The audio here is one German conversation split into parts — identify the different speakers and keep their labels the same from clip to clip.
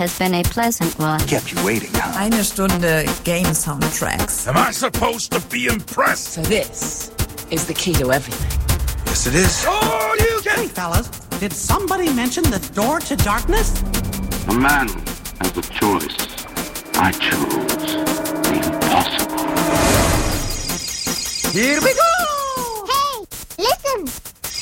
Speaker 1: has been a pleasant one.
Speaker 2: Kept you waiting, huh?
Speaker 3: Eine Stunde Game Soundtracks.
Speaker 4: Am I supposed to be impressed?
Speaker 5: So this is the key to everything.
Speaker 2: Yes, it is.
Speaker 4: Oh, you
Speaker 6: Hey, fellas, did somebody mention the door to darkness?
Speaker 7: A man has a choice. I choose the impossible.
Speaker 6: Here we go!
Speaker 8: Hey, listen!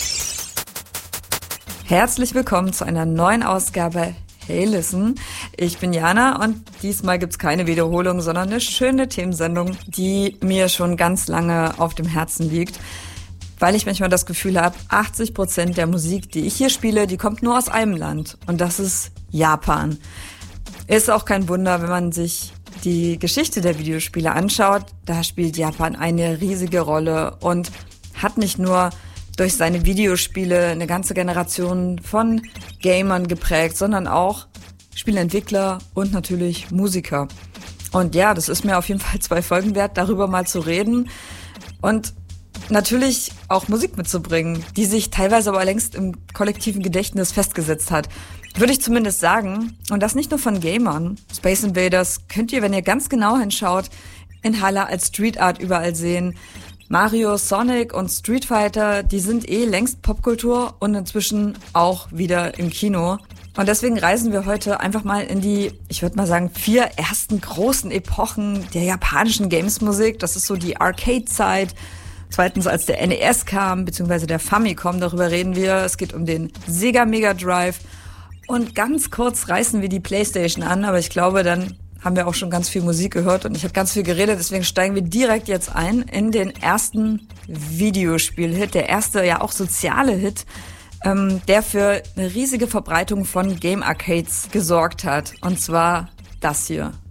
Speaker 3: Herzlich willkommen zu einer neuen Ausgabe Hey Listen. Ich bin Jana und diesmal gibt's keine Wiederholung, sondern eine schöne Themensendung, die mir schon ganz lange auf dem Herzen liegt, weil ich manchmal das Gefühl habe, 80% der Musik, die ich hier spiele, die kommt nur aus einem Land und das ist Japan. Ist auch kein Wunder, wenn man sich die Geschichte der Videospiele anschaut, da spielt Japan eine riesige Rolle und hat nicht nur durch seine Videospiele eine ganze Generation von Gamern geprägt, sondern auch Spieleentwickler und natürlich Musiker. Und ja, das ist mir auf jeden Fall 2 Folgen wert, darüber mal zu reden und natürlich auch Musik mitzubringen, die sich teilweise aber längst im kollektiven Gedächtnis festgesetzt hat. Würde ich zumindest sagen. Und das nicht nur von Gamern. Space Invaders könnt ihr, wenn ihr ganz genau hinschaut, in Halle als Street Art überall sehen. Mario, Sonic und Street Fighter, die sind längst Popkultur und inzwischen auch wieder im Kino. Und deswegen reisen wir heute einfach mal in die, ich würde mal sagen, 4 ersten großen Epochen der japanischen Gamesmusik. Das ist so die Arcade-Zeit. Zweitens, als der NES kam, beziehungsweise der Famicom, darüber reden wir. Es geht um den Sega Mega Drive. Und ganz kurz reißen wir die PlayStation an, aber ich glaube, dann haben wir auch schon ganz viel Musik gehört und ich habe ganz viel geredet, deswegen steigen wir direkt jetzt ein in den ersten Videospiel-Hit, der erste ja auch soziale Hit, der für eine riesige Verbreitung von Game Arcades gesorgt hat, und zwar das hier.